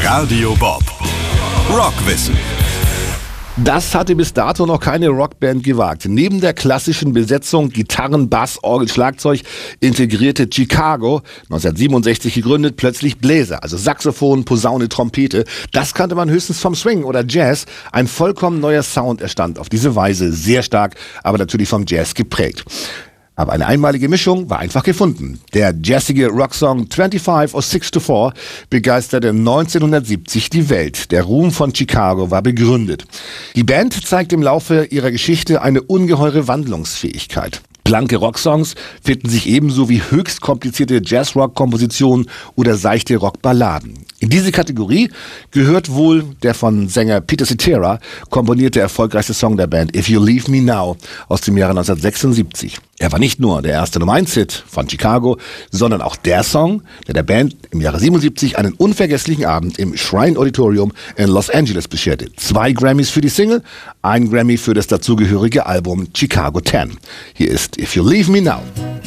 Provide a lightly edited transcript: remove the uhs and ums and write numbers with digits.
Radio Bob. Rockwissen. Das hatte bis dato noch keine Rockband gewagt. Neben der klassischen Besetzung Gitarren, Bass, Orgel, Schlagzeug integrierte Chicago, 1967 gegründet, plötzlich Bläser, also Saxophon, Posaune, Trompete. Das kannte man höchstens vom Swing oder Jazz. Ein vollkommen neuer Sound entstand auf diese Weise, sehr stark, aber natürlich vom Jazz geprägt. Aber eine einmalige Mischung war einfach gefunden. Der jazzige Rocksong 25 or 6 to 4 begeisterte 1970 die Welt. Der Ruhm von Chicago war begründet. Die Band zeigt im Laufe ihrer Geschichte eine ungeheure Wandlungsfähigkeit. Blanke Rocksongs finden sich ebenso wie höchst komplizierte Jazz-Rock-Kompositionen oder seichte Rockballaden. In diese Kategorie gehört wohl der von Sänger Peter Cetera komponierte erfolgreichste Song der Band If You Leave Me Now aus dem Jahre 1976. Er war nicht nur der erste Nummer-1-Hit von Chicago, sondern auch der Song, der Band im Jahre 77 einen unvergesslichen Abend im Shrine Auditorium in Los Angeles bescherte. 2 Grammys für die Single, 1 Grammy für das dazugehörige Album Chicago 10. Hier ist If You Leave Me Now.